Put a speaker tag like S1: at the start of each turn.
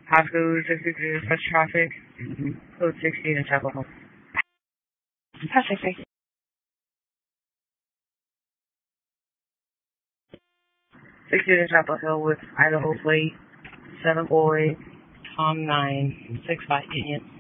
S1: High School 63 is Fresh Traffic. Code 16 in Chapel Hill.
S2: Hi, 60.
S1: 16 in Chapel Hill with Idaho Plate, 7 boy, Tom 9, 6 by Indian.